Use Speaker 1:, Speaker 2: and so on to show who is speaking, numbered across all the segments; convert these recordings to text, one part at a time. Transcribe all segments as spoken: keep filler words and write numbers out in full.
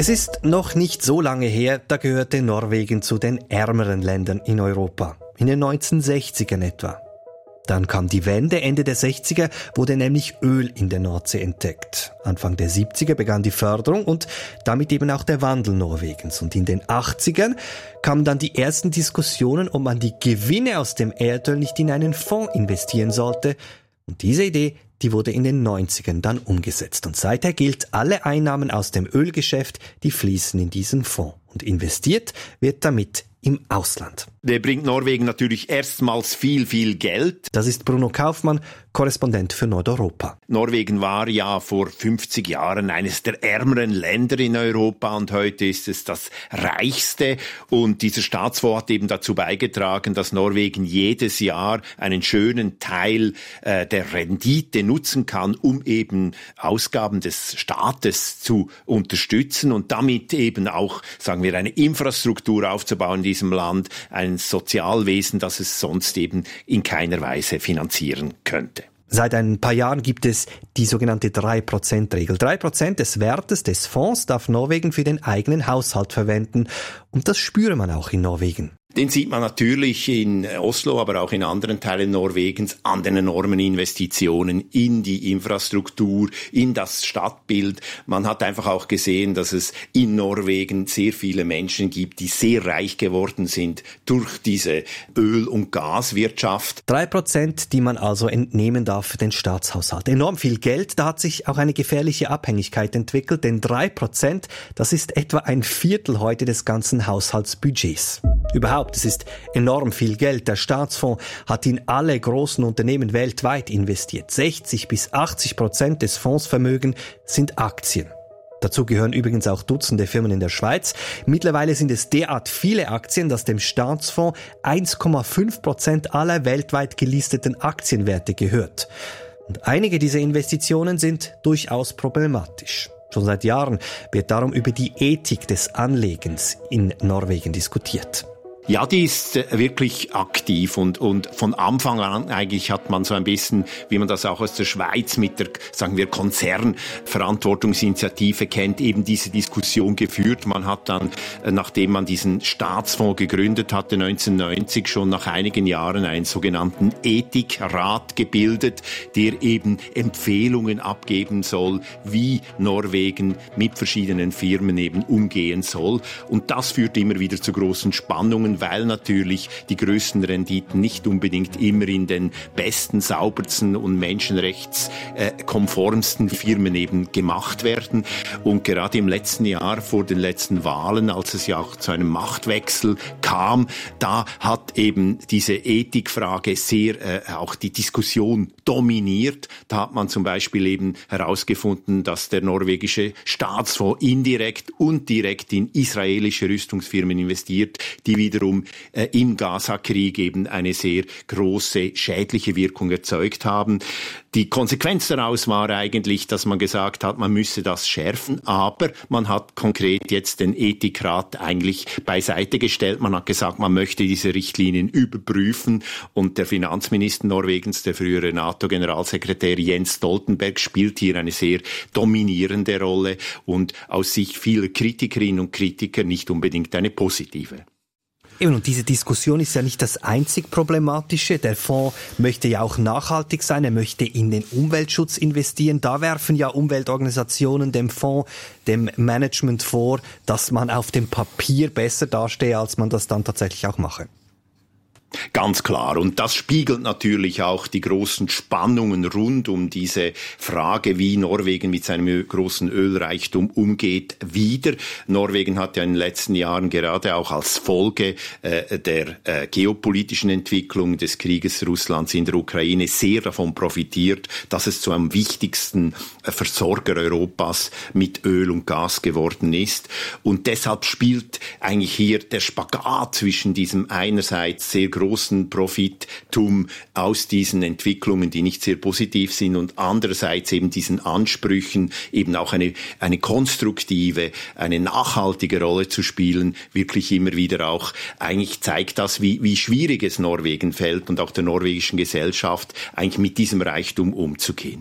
Speaker 1: Es ist noch nicht so lange her, da gehörte Norwegen zu den ärmeren Ländern in Europa. In den neunzehnhundertsechzigern etwa. Dann kam die Wende, Ende der sechziger wurde nämlich Öl in der Nordsee entdeckt. Anfang der siebziger begann die Förderung und damit eben auch der Wandel Norwegens. Und in den achtzigern kamen dann die ersten Diskussionen, ob man die Gewinne aus dem Erdöl nicht in einen Fonds investieren sollte. Und diese Idee, die wurde in den neunzigern dann umgesetzt. Und seither gilt, alle Einnahmen aus dem Ölgeschäft, die fließen in diesen Fonds. Und investiert wird damit im Ausland.
Speaker 2: Der bringt Norwegen natürlich erstmals viel, viel Geld.
Speaker 1: Das ist Bruno Kaufmann, Korrespondent für Nordeuropa.
Speaker 2: Norwegen war ja vor fünfzig Jahren eines der ärmeren Länder in Europa und heute ist es das reichste. Und dieser Staatsfonds hat eben dazu beigetragen, dass Norwegen jedes Jahr einen schönen Teil äh, der Rendite nutzen kann, um eben Ausgaben des Staates zu unterstützen und damit eben auch, sagen wir, eine Infrastruktur aufzubauen in diesem Land, ein Sozialwesen, das es sonst eben in keiner Weise finanzieren könnte.
Speaker 1: Seit ein paar Jahren gibt es die sogenannte drei Prozent Regel. drei Prozent des Wertes des Fonds darf Norwegen für den eigenen Haushalt verwenden. Und das spüre man auch in Norwegen.
Speaker 2: Den sieht man natürlich in Oslo, aber auch in anderen Teilen Norwegens an den enormen Investitionen in die Infrastruktur, in das Stadtbild. Man hat einfach auch gesehen, dass es in Norwegen sehr viele Menschen gibt, die sehr reich geworden sind durch diese Öl- und Gaswirtschaft.
Speaker 1: Drei Prozent, die man also entnehmen darf für den Staatshaushalt. Enorm viel Geld, da hat sich auch eine gefährliche Abhängigkeit entwickelt, denn drei Prozent, das ist etwa ein Viertel heute des ganzen Haushaltsbudgets. Überhaupt, es ist enorm viel Geld. Der Staatsfonds hat in alle großen Unternehmen weltweit investiert. sechzig bis achtzig Prozent des Fondsvermögens sind Aktien. Dazu gehören übrigens auch Dutzende Firmen in der Schweiz. Mittlerweile sind es derart viele Aktien, dass dem Staatsfonds eins Komma fünf Prozent aller weltweit gelisteten Aktienwerte gehört. Und einige dieser Investitionen sind durchaus problematisch. Schon seit Jahren wird darum über die Ethik des Anlegens in Norwegen diskutiert.
Speaker 2: Ja, die ist wirklich aktiv und, und von Anfang an eigentlich hat man so ein bisschen, wie man das auch aus der Schweiz mit der, sagen wir, Konzernverantwortungsinitiative kennt, eben diese Diskussion geführt. Man hat dann, nachdem man diesen Staatsfonds gegründet hatte, neunzehnhundertneunzig, schon nach einigen Jahren einen sogenannten Ethikrat gebildet, der eben Empfehlungen abgeben soll, wie Norwegen mit verschiedenen Firmen eben umgehen soll. Und das führt immer wieder zu großen Spannungen, weil natürlich die größten Renditen nicht unbedingt immer in den besten, saubersten und menschenrechtskonformsten Firmen eben gemacht werden. Und gerade im letzten Jahr vor den letzten Wahlen, als es ja auch zu einem Machtwechsel kam, da hat eben diese Ethikfrage sehr äh, auch die Diskussion dominiert. Da hat man zum Beispiel eben herausgefunden, dass der norwegische Staatsfonds indirekt und direkt in israelische Rüstungsfirmen investiert, die wiederum äh, im Gaza-Krieg eben eine sehr große schädliche Wirkung erzeugt haben. Die Konsequenz daraus war eigentlich, dass man gesagt hat, man müsse das schärfen, aber man hat konkret jetzt den Ethikrat eigentlich beiseite gestellt. Man hat gesagt, man möchte diese Richtlinien überprüfen und der Finanzminister Norwegens, der frühere NATO-Generalsekretär Jens Stoltenberg, spielt hier eine sehr dominierende Rolle und aus Sicht vieler Kritikerinnen und Kritiker nicht unbedingt eine positive.
Speaker 1: Eben, und diese Diskussion ist ja nicht das einzig Problematische. Der Fonds möchte ja auch nachhaltig sein, er möchte in den Umweltschutz investieren. Da werfen ja Umweltorganisationen dem Fonds, dem Management vor, dass man auf dem Papier besser dastehe, als man das dann tatsächlich auch mache.
Speaker 2: Ganz klar. Und das spiegelt natürlich auch die großen Spannungen rund um diese Frage, wie Norwegen mit seinem großen Ölreichtum umgeht, wider. Norwegen hat ja in den letzten Jahren gerade auch als Folge äh, der äh, geopolitischen Entwicklung des Krieges Russlands in der Ukraine sehr davon profitiert, dass es zu einem wichtigsten äh, Versorger Europas mit Öl und Gas geworden ist. Und deshalb spielt eigentlich hier der Spagat zwischen diesem einerseits sehr großen Profittum aus diesen Entwicklungen, die nicht sehr positiv sind, und andererseits eben diesen Ansprüchen, eben auch eine, eine konstruktive, eine nachhaltige Rolle zu spielen, wirklich immer wieder auch, eigentlich zeigt das, wie, wie schwierig es Norwegen fällt und auch der norwegischen Gesellschaft, eigentlich mit diesem Reichtum umzugehen.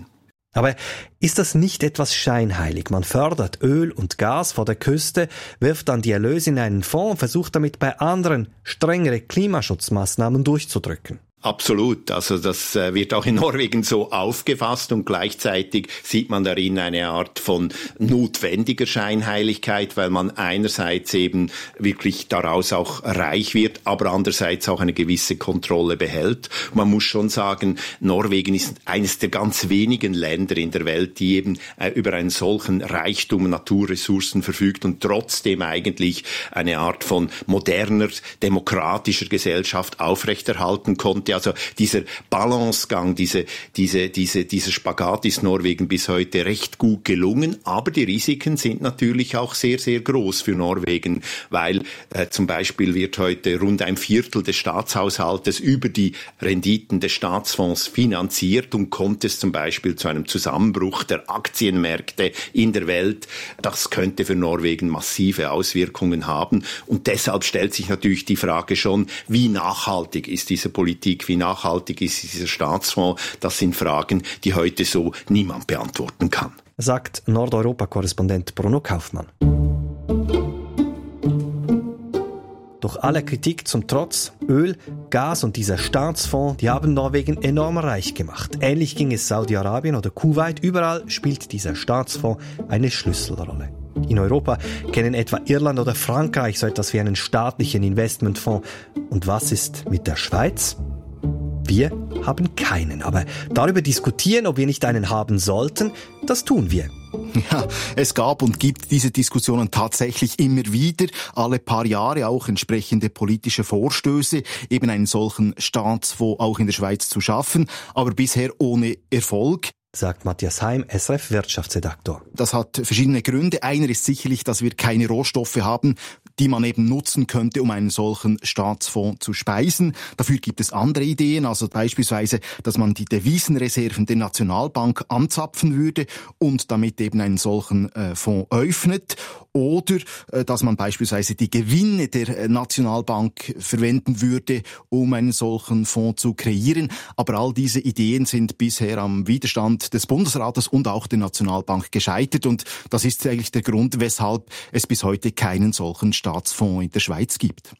Speaker 1: Aber ist das nicht etwas scheinheilig? Man fördert Öl und Gas vor der Küste, wirft dann die Erlöse in einen Fonds und versucht damit bei anderen strengere Klimaschutzmaßnahmen durchzudrücken.
Speaker 2: Absolut. Also das äh, wird auch in Norwegen so aufgefasst und gleichzeitig sieht man darin eine Art von notwendiger Scheinheiligkeit, weil man einerseits eben wirklich daraus auch reich wird, aber andererseits auch eine gewisse Kontrolle behält. Man muss schon sagen, Norwegen ist eines der ganz wenigen Länder in der Welt, die eben äh, über einen solchen Reichtum an Naturressourcen verfügt und trotzdem eigentlich eine Art von moderner, demokratischer Gesellschaft aufrechterhalten konnte. Also dieser Balancegang, diese, diese, diese, dieser Spagat ist Norwegen bis heute recht gut gelungen, aber die Risiken sind natürlich auch sehr, sehr groß für Norwegen, weil äh, zum Beispiel wird heute rund ein Viertel des Staatshaushaltes über die Renditen des Staatsfonds finanziert und kommt es zum Beispiel zu einem Zusammenbruch der Aktienmärkte in der Welt. Das könnte für Norwegen massive Auswirkungen haben und deshalb stellt sich natürlich die Frage schon, wie nachhaltig ist diese Politik, wie nachhaltig ist dieser Staatsfonds? Das sind Fragen, die heute so niemand beantworten kann.
Speaker 1: Sagt Nordeuropa-Korrespondent Bruno Kaufmann. Doch aller Kritik zum Trotz, Öl, Gas und dieser Staatsfonds, die haben Norwegen enorm reich gemacht. Ähnlich ging es Saudi-Arabien oder Kuwait. Überall spielt dieser Staatsfonds eine Schlüsselrolle. In Europa kennen etwa Irland oder Frankreich so etwas wie einen staatlichen Investmentfonds. Und was ist mit der Schweiz? Wir haben keinen, aber darüber diskutieren, ob wir nicht einen haben sollten, das tun wir.
Speaker 3: Ja, es gab und gibt diese Diskussionen tatsächlich immer wieder, alle paar Jahre auch entsprechende politische Vorstöße, eben einen solchen Staatsfonds auch in der Schweiz zu schaffen, aber bisher ohne Erfolg.
Speaker 1: Sagt Matthias Heim, S R F-Wirtschaftsredaktor.
Speaker 3: Das hat verschiedene Gründe. Einer ist sicherlich, dass wir keine Rohstoffe haben, die man eben nutzen könnte, um einen solchen Staatsfonds zu speisen. Dafür gibt es andere Ideen, also beispielsweise, dass man die Devisenreserven der Nationalbank anzapfen würde und damit eben einen solchen äh, Fonds öffnet. Oder äh, dass man beispielsweise die Gewinne der Nationalbank verwenden würde, um einen solchen Fonds zu kreieren. Aber all diese Ideen sind bisher am Widerstand des Bundesrates und auch der Nationalbank gescheitert. Und das ist eigentlich der Grund, weshalb es bis heute keinen solchen Staatsfonds in der Schweiz gibt.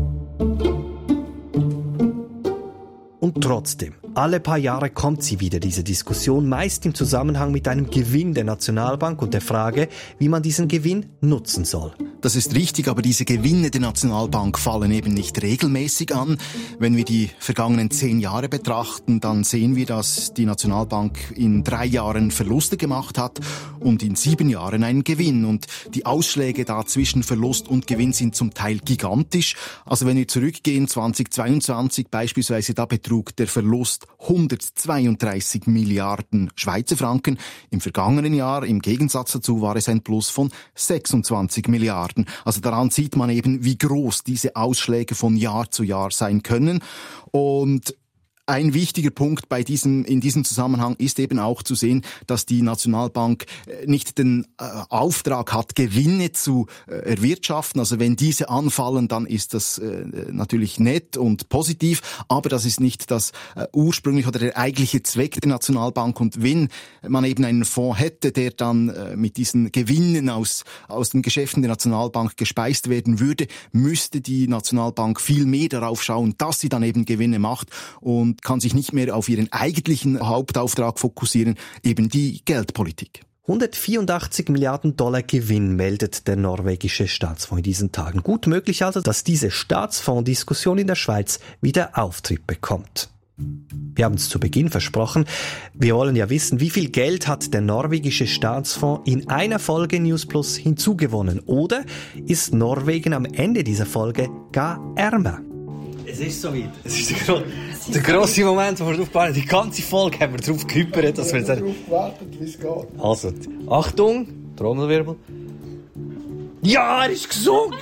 Speaker 1: Und trotzdem, alle paar Jahre kommt sie wieder, diese Diskussion, meist im Zusammenhang mit einem Gewinn der Nationalbank und der Frage, wie man diesen Gewinn nutzen soll.
Speaker 3: Das ist richtig, aber diese Gewinne der Nationalbank fallen eben nicht regelmäßig an. Wenn wir die vergangenen zehn Jahre betrachten, dann sehen wir, dass die Nationalbank in drei Jahren Verluste gemacht hat und in sieben Jahren einen Gewinn. Und die Ausschläge da zwischen Verlust und Gewinn sind zum Teil gigantisch. Also wenn wir zurückgehen, zweitausendzweiundzwanzig beispielsweise, da betrug der Verlust hundertzweiunddreißig Milliarden Schweizer Franken. Im vergangenen Jahr, im Gegensatz dazu, war es ein Plus von sechsundzwanzig Milliarden. Also daran sieht man eben, wie groß diese Ausschläge von Jahr zu Jahr sein können. Und ein wichtiger Punkt bei diesem, in diesem Zusammenhang ist eben auch zu sehen, dass die Nationalbank nicht den äh, Auftrag hat, Gewinne zu äh, erwirtschaften. Also wenn diese anfallen, dann ist das äh, natürlich nett und positiv, aber das ist nicht das äh, ursprüngliche oder der eigentliche Zweck der Nationalbank. Und wenn man eben einen Fonds hätte, der dann äh, mit diesen Gewinnen aus, aus den Geschäften der Nationalbank gespeist werden würde, müsste die Nationalbank viel mehr darauf schauen, dass sie dann eben Gewinne macht und kann sich nicht mehr auf ihren eigentlichen Hauptauftrag fokussieren, eben die Geldpolitik.
Speaker 1: hundertvierundachtzig Milliarden Dollar Gewinn meldet der norwegische Staatsfonds in diesen Tagen. Gut möglich also, dass diese Staatsfonds-Diskussion in der Schweiz wieder Auftrieb bekommt. Wir haben es zu Beginn versprochen. Wir wollen ja wissen, wie viel Geld hat der norwegische Staatsfonds in einer Folge News Plus hinzugewonnen? Oder ist Norwegen am Ende dieser Folge gar ärmer?
Speaker 4: Es ist soweit. Es ist der, gro der grosse Moment, wo wir darauf gewartet haben. Die ganze Folge haben wir darauf gehypert, dass wir darauf gewartet, wie es geht. Also, Achtung, Trommelwirbel. Ja, er ist gesunken!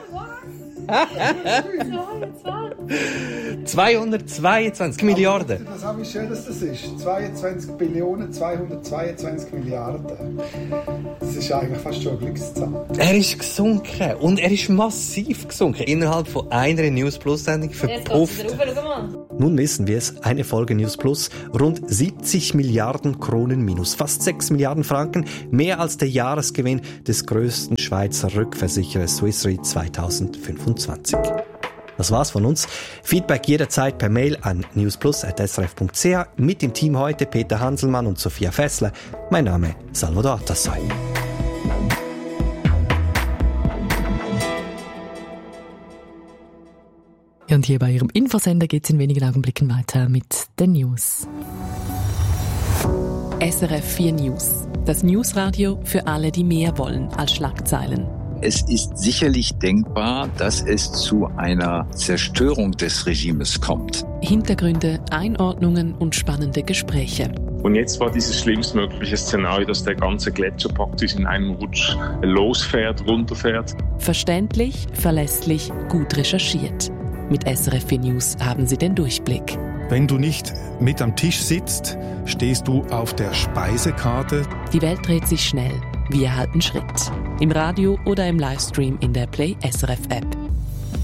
Speaker 4: zweihundertzweiundzwanzig Milliarden.
Speaker 5: Das habe ich schön, dass das ist. zweiundzwanzig Billionen zweihundertzweiundzwanzig Milliarden. Das ist eigentlich fast schon ein Glückszahl.
Speaker 1: Er ist gesunken und er ist massiv gesunken. Innerhalb von einer News Plus Sendung verpufft. Nun wissen wir es, eine Folge News Plus, rund siebzig Milliarden Kronen minus, fast sechs Milliarden Franken, mehr als der Jahresgewinn des größten Schweizer Rückversicherers Swiss Re zwanzig fünfundzwanzig. Das war's von uns. Feedback jederzeit per Mail an newsplus at s r f punkt c h. Mit dem Team heute Peter Hanselmann und Sophia Fessler. Mein Name Salvador Atassoy.
Speaker 6: Und hier bei Ihrem Infosender geht es in wenigen Augenblicken weiter mit den News. S R F vier News. Das Newsradio für alle, die mehr wollen als Schlagzeilen.
Speaker 7: Es ist sicherlich denkbar, dass es zu einer Zerstörung des Regimes kommt.
Speaker 6: Hintergründe, Einordnungen und spannende Gespräche.
Speaker 8: Und jetzt war dieses schlimmstmögliche Szenario, dass der ganze Gletscher praktisch in einem Rutsch losfährt, runterfährt.
Speaker 6: Verständlich, verlässlich, gut recherchiert. Mit S R F vier News haben Sie den Durchblick.
Speaker 9: Wenn du nicht mit am Tisch sitzt, stehst du auf der Speisekarte.
Speaker 6: Die Welt dreht sich schnell. Wir halten Schritt. Im Radio oder im Livestream in der Play S R F App.